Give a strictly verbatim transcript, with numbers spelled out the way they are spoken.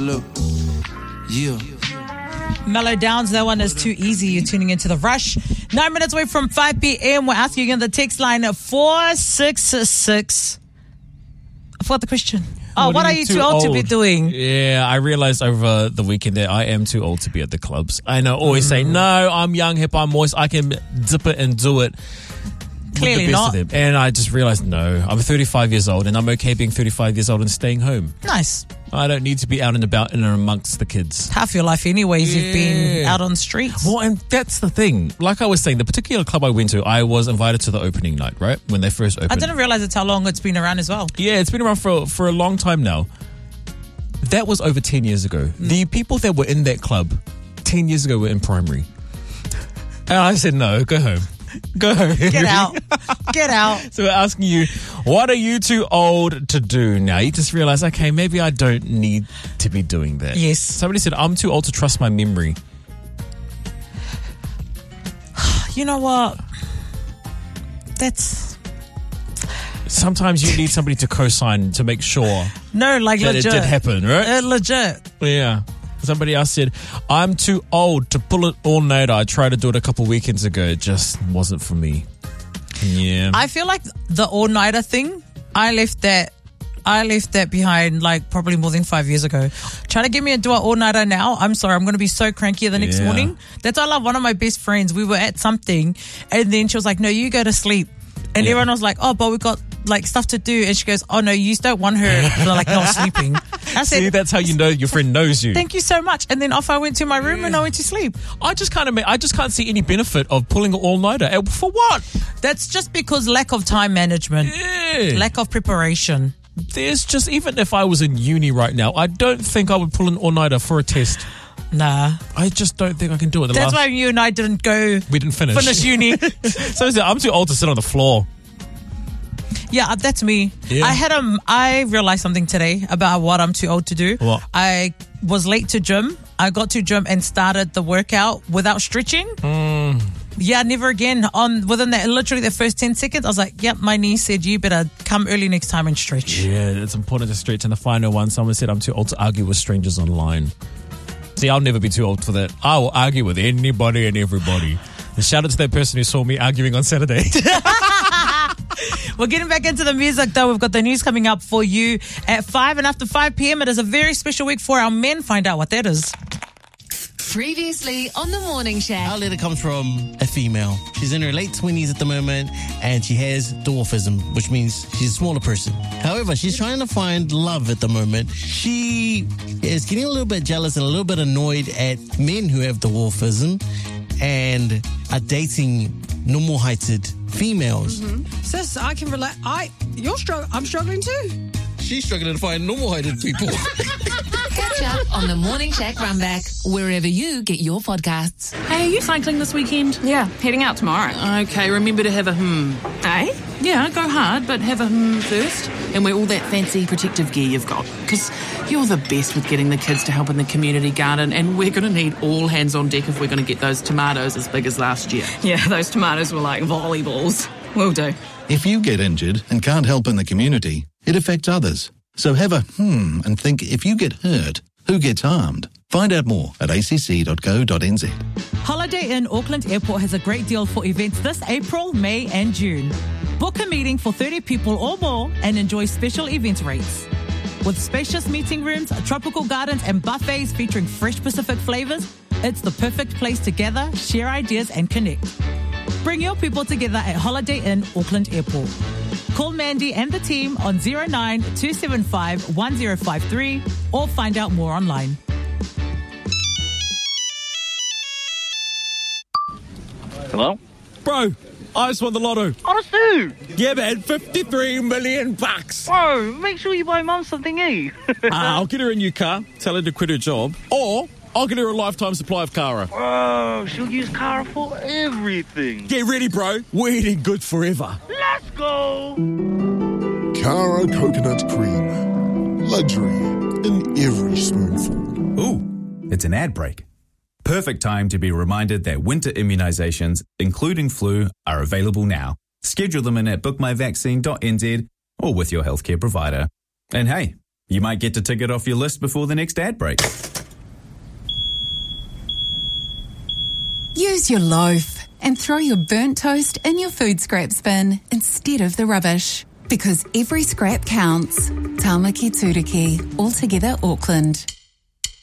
look. Yeah. Mellow Downs, that one is too easy. You're tuning into The Rush. Nine minutes away from five p.m. We're asking you on the text line four six six. I forgot the question. Oh, what, what are you too, too old, old to be doing? Yeah, I realized over the weekend that I am too old to be at the clubs. I know, always mm. say, no, I'm young, hip, I'm moist, I can dip it and do it. Clearly the best not. Of them. And I just realized, no, I'm thirty-five years old and I'm okay being thirty-five years old and staying home. Nice. I don't need to be out and about and amongst the kids. Half your life anyways, yeah. You've been out on the streets. Well, and that's the thing. Like I was saying, the particular club I went to, I was invited to the opening night, right? When they first opened. I didn't realize it's how long it's been around as well. Yeah, it's been around for, for a long time now. That was over ten years ago. Mm. The people that were in that club ten years ago were in primary. And I said, no, go home. Go home. Get out. Get out. So we're asking you, what are you too old to do now? You just realize, okay, maybe I don't need to be doing that. Yes. Somebody said, I'm too old to trust my memory. You know what? That's... Sometimes you need somebody to co-sign to make sure no, like that legit. it did happen, right? Uh, legit. Yeah. Somebody else said, I'm too old to pull it all-nighter. I tried to do it a couple weekends ago. It just wasn't for me. Yeah. I feel like the all-nighter thing, I left that I left that behind like probably more than five years ago. Trying to get me to do an all-nighter now, I'm sorry, I'm going to be so cranky the next yeah. morning. That's why I love one of my best friends. We were at something and then she was like, no, you go to sleep. And yeah. everyone was like, oh, but we got like stuff to do. And she goes, oh, no, you don't want her like not sleeping. I said, see, that's how you know your friend knows you. Thank you so much. And then off I went to my room yeah. and I went to sleep. I just kind of, I just can't see any benefit of pulling an all-nighter. For what? That's just because lack of time management. Yeah. Lack of preparation. There's just, even if I was in uni right now, I don't think I would pull an all-nighter for a test. Nah. I just don't think I can do it. The That's last, why you and I didn't go. We didn't finish. Finish uni. So I'm too old to sit on the floor. Yeah, that's me. Yeah. I had um, I realized something today about what I'm too old to do. What? I was late to gym. I got to gym and started the workout without stretching. Mm. Yeah, never again. On within that, literally the first ten seconds, I was like, "Yep." My niece said, "You better come early next time and stretch." Yeah, it's important to stretch. And the final one, someone said, "I'm too old to argue with strangers online." See, I'll never be too old for that. I will argue with anybody and everybody. And shout out to that person who saw me arguing on Saturday. We're getting back into the music, though. We've got the news coming up for you at five. And after five p.m., it is a very special week for our men. Find out what that is. Previously on the Morning Shack. Our letter comes from a female. She's in her late twenties at the moment, and she has dwarfism, which means she's a smaller person. However, she's trying to find love at the moment. She is getting a little bit jealous and a little bit annoyed at men who have dwarfism and are dating normal-heighted females. Mm-hmm. Sis, I can relate. I, you're struggling. I'm struggling too. She's struggling to find normal-heighted people. Catch up on the Morning Shack Runback, wherever you get your podcasts. Hey, are you cycling this weekend? Yeah, heading out tomorrow. Okay, remember to have a hmm. Eh? Yeah, go hard, but have a hmm first. And wear all that fancy protective gear you've got. Because you're the best with getting the kids to help in the community garden, and we're going to need all hands on deck if we're going to get those tomatoes as big as last year. Yeah, those tomatoes were like volleyballs. Will do. If you get injured and can't help in the community, it affects others. So have a hmm and think, if you get hurt, who gets harmed? Find out more at a c c dot co dot n z. Holiday Inn Auckland Airport has a great deal for events this April, May and June. Book a meeting for thirty people or more and enjoy special event rates. With spacious meeting rooms, tropical gardens and buffets featuring fresh Pacific flavors, it's the perfect place to gather, share ideas and connect. Bring your people together at Holiday Inn Auckland Airport. Call Mandy and the team on zero nine two seven five one zero five three or find out more online. Hello? Bro, I just won the lotto. Honestly? Yeah, man, fifty-three million bucks. Bro, make sure you buy Mum something, eh? uh, I'll get her a new car, tell her to quit her job, or I'll get her a lifetime supply of Cara. Bro, she'll use Cara for everything. Get ready, bro. We're eating good forever. Let's go. Cara coconut cream. Luxury in every spoonful. Ooh, it's an ad break. Perfect time to be reminded that winter immunisations, including flu, are available now. Schedule them in at book my vaccine dot n z or with your healthcare provider. And hey, You might get to tick it off your list before the next ad break. Use your loaf and throw your burnt toast in your food scraps bin instead of the rubbish. Because every scrap counts. Tamaki Turiki, Altogether Auckland.